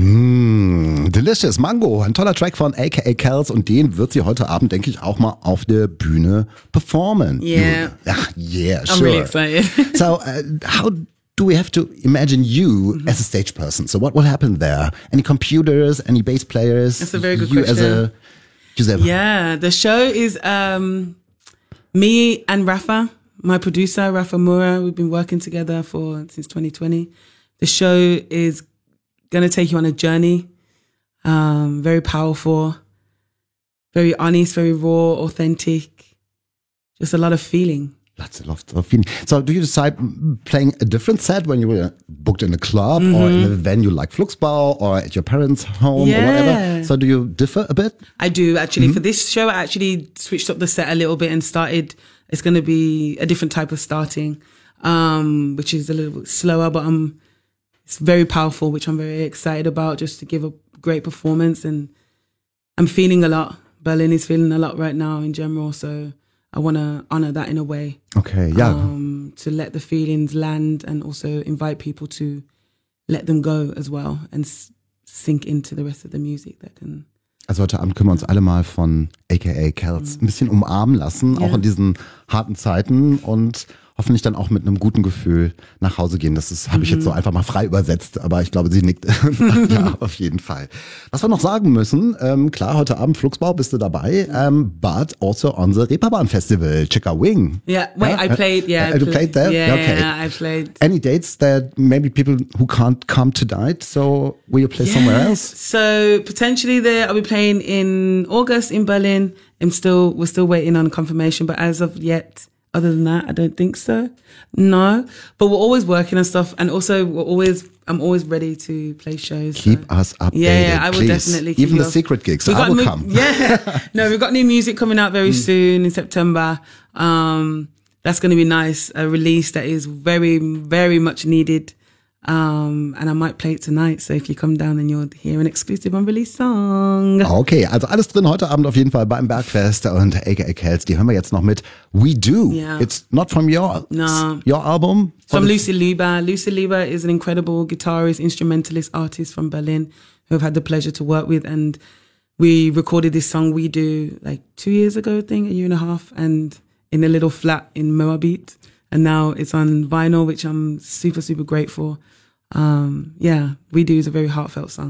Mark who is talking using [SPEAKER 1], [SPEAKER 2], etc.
[SPEAKER 1] Delicious Mango, ein toller Track von aka Kels und den wird sie heute Abend, denke ich, auch mal auf der Bühne performen.
[SPEAKER 2] Yeah.
[SPEAKER 1] Yeah, sure.
[SPEAKER 2] I'm really excited.
[SPEAKER 1] So, how do we have to imagine you as a stage person? So what will happen there? Any computers, any bass players?
[SPEAKER 2] That's a very good
[SPEAKER 1] you
[SPEAKER 2] question.
[SPEAKER 1] As a Giuseppe?
[SPEAKER 2] Yeah, the show is me and Rafa, my producer, Rafa Moura. We've been working together since 2020. The show is going to take you on a journey, very powerful, very honest, very raw, authentic, just a lot of feeling.
[SPEAKER 1] Lots of feeling. So do you decide playing a different set when you were booked in a club or in a venue like Fluxbau or at your parents' home or whatever? So do you differ a bit?
[SPEAKER 2] I do, actually. For this show, I actually switched up the set a little bit and it's going to be a different type of starting, which is a little bit slower, but it's very powerful, which I'm very excited about, just to give a great performance. And I'm feeling a lot. Berlin is feeling a lot right now in general, so I want to honor that in a way.
[SPEAKER 1] Okay, yeah.
[SPEAKER 2] To let the feelings land and also invite people to let them go as well and sink into the rest of the music that can.
[SPEAKER 1] Also heute Abend können wir uns alle mal von aka Kels ein bisschen umarmen lassen, auch in diesen harten Zeiten und hoffentlich dann auch mit einem guten Gefühl nach Hause gehen. Das habe ich jetzt so einfach mal frei übersetzt, aber ich glaube, sie nickt. Ja, auf jeden Fall. Was wir noch sagen müssen, klar, heute Abend Fluxbau bist du dabei, but also on the Reeperbahn Festival, Chica Wing.
[SPEAKER 2] Yeah, wait, I played,
[SPEAKER 1] You played there?
[SPEAKER 2] Yeah,
[SPEAKER 1] okay.
[SPEAKER 2] I played.
[SPEAKER 1] Any dates that maybe people who can't come tonight, so will you play somewhere else?
[SPEAKER 2] So potentially I'll be playing in August in Berlin. We're still waiting on confirmation, but as of yet, other than that, I don't think so. No, but we're always working on stuff, and also I'm always ready to play shows.
[SPEAKER 1] Keep us updated,
[SPEAKER 2] Yeah, I will
[SPEAKER 1] please.
[SPEAKER 2] definitely keep
[SPEAKER 1] Even
[SPEAKER 2] you
[SPEAKER 1] the secret gigs,
[SPEAKER 2] I
[SPEAKER 1] will come.
[SPEAKER 2] Yeah, no, we've got new music coming out very soon in September. That's going to be nice. A release that is very, very much needed. And I might play it tonight, so if you come down, then you'll hear an exclusive unreleased song.
[SPEAKER 1] Okay, also alles drin heute Abend auf jeden Fall beim Bergfest und aka Kels, die hören wir jetzt noch mit We Do.
[SPEAKER 2] Yeah.
[SPEAKER 1] It's not from your album?
[SPEAKER 2] From Lucy Lieber. Lucy Lieber is an incredible guitarist, instrumentalist, artist from Berlin who I've had the pleasure to work with, and we recorded this song We Do like 2 years ago, I think, a year and a half, and in a little flat in Moabit. And now it's on vinyl, which I'm super, super grateful. We Do is a very heartfelt song.